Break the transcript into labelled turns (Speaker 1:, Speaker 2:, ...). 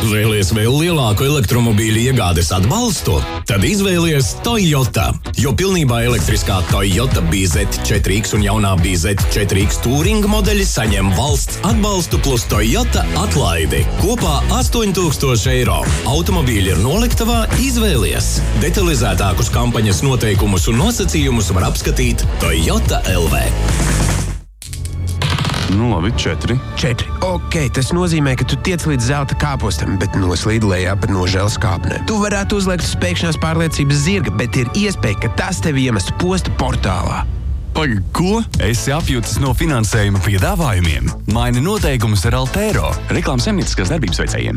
Speaker 1: Vēlies vēl lielāku elektromobīļu iegādes atbalstu? Tad izvēlies Toyota, jo pilnībā elektriskā Toyota BZ4X un jaunā BZ4X Touring modeļi saņem valsts atbalstu plus Toyota atlaidi. Kopā 8000 eiro. Automobīļi ir noliktavā, izvēlies. Detalizētākus kampaņas noteikumus un nosacījumus var apskatīt Toyota LV.
Speaker 2: Nu labi, 4.
Speaker 3: Ok, tas nozīmē, ka tu tiec līdz zelta kāpostam, bet noslīd lejā pa nožēlas kāpnē. Tu varētu uzliekt uz spēkšanās pārliecības zirga, bet ir iespēja, ka tas tevi iemestu posta portālā.
Speaker 2: Pagaid, ko? Esi apjūtas no finansējuma piedāvājumiem. Maini noteikumus ar Altero. Reklāmas saimnieciskās darbības veicējiem.